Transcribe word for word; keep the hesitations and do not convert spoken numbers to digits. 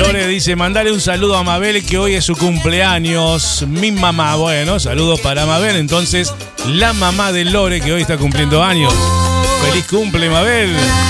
Lore dice, mandale un saludo a Mabel que hoy es su cumpleaños. Mi mamá. Bueno, saludos para Mabel. Entonces, la mamá de Lore que hoy está cumpliendo años. ¡Feliz cumple, Mabel!